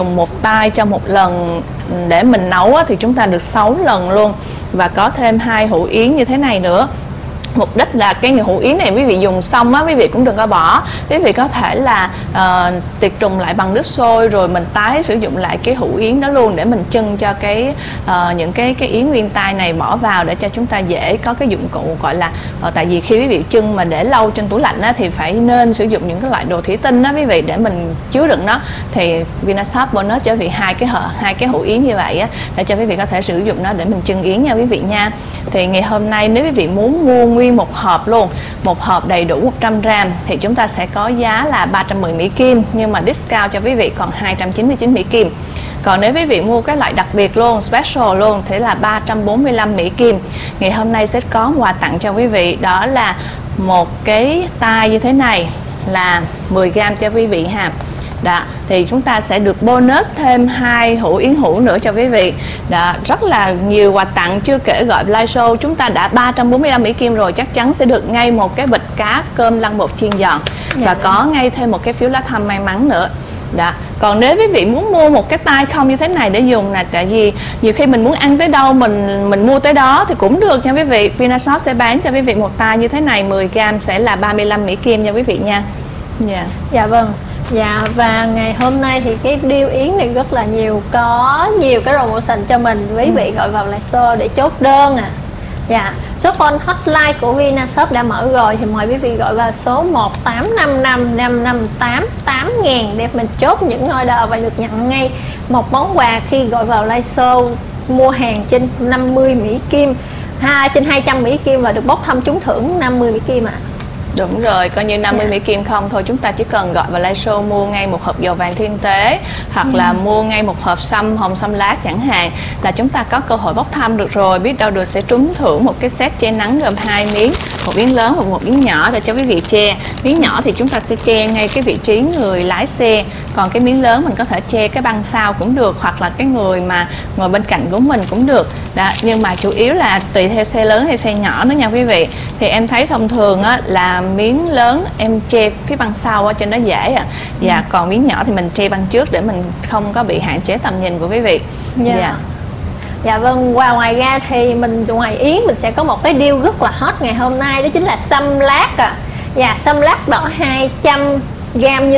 Dùng một tay cho một lần để mình nấu thì chúng ta được 6 lần luôn. Và có thêm 2 hũ yến như thế này nữa. Mục đích là cái hũ yến này quý vị dùng xong á, quý vị cũng đừng có bỏ. Quý vị có thể là tiệt trùng lại bằng nước sôi, rồi mình tái sử dụng lại cái hũ yến đó luôn, để mình chưng cho những cái yến nguyên tay này bỏ vào, để cho chúng ta dễ có cái dụng cụ gọi là tại vì khi quý vị chưng mà để lâu trên tủ lạnh á, thì phải nên sử dụng những cái loại đồ thủy tinh đó quý vị, để mình chứa đựng nó. Thì Vinashop bonus cho quý vị hai cái hũ yến như vậy á, để cho quý vị có thể sử dụng nó để mình chưng yến nha quý vị nha. Thì ngày hôm nay nếu quý vị muốn mua nguyên một hộp luôn, một hộp đầy đủ 100g, thì chúng ta sẽ có giá là 310 Mỹ Kim, nhưng mà discount cho quý vị còn 299 Mỹ Kim. Còn nếu quý vị mua cái loại đặc biệt luôn, special luôn, thì là 345 Mỹ Kim. Ngày hôm nay sẽ có quà tặng cho quý vị, đó là một cái tay như thế này là 10g cho quý vị ha. Đó, thì chúng ta sẽ được bonus thêm 2 hũ yến hũ nữa cho quý vị. Đó, rất là nhiều quà tặng, chưa kể gọi live show chúng ta đã 345 Mỹ Kim rồi, chắc chắn sẽ được ngay một cái bịch cá cơm lăn bột chiên giòn, và có ngay thêm một cái phiếu lá thăm may mắn nữa. Đó. Còn nếu quý vị muốn mua một cái tay không như thế này để dùng nè, tại vì nhiều khi mình muốn ăn tới đâu mình mua tới đó thì cũng được nha quý vị. Vinashop sẽ bán cho quý vị một tay như thế này 10g sẽ là 35 Mỹ Kim nha quý vị nha. Dạ vâng. Dạ, và ngày hôm nay thì cái deal yến này rất là nhiều, có nhiều cái promotion cho mình. Quý vị gọi vào live show để chốt đơn à. Dạ, số phone hotline của Vinashop đã mở rồi, thì mời quý vị gọi vào số 1855 558 8000 để mình chốt những order và được nhận ngay một món quà khi gọi vào live show mua hàng trên 50 Mỹ Kim, trên 200 Mỹ Kim, và được bốc thăm trúng thưởng 50 Mỹ Kim ạ. Đúng rồi, coi như 50 Mỹ Kim không thôi, chúng ta chỉ cần gọi vào live show mua ngay một hộp dầu vàng thiên tế, hoặc là mua ngay một hộp hồng sâm lát chẳng hạn, là chúng ta có cơ hội bốc thăm được rồi. Biết đâu được sẽ trúng thưởng một cái set che nắng gồm 2 miếng, một miếng lớn và một miếng nhỏ để cho quý vị che. Miếng nhỏ thì chúng ta sẽ che ngay cái vị trí người lái xe, còn cái miếng lớn mình có thể che cái băng sau cũng được, hoặc là cái người mà ngồi bên cạnh của mình cũng được. Đó, nhưng mà chủ yếu là tùy theo xe lớn hay xe nhỏ nữa nha quý vị. Thì em thấy thông thường á, là miếng lớn em che phía băng sau ở trên đó dễ à. Dạ, còn miếng nhỏ thì mình che băng trước để mình không có bị hạn chế tầm nhìn của quý vị. Dạ vâng, và ngoài ra thì ngoài yến mình sẽ có một cái deal rất là hot ngày hôm nay, đó chính là sâm lát à. Dạ, sâm lát đỏ 200g như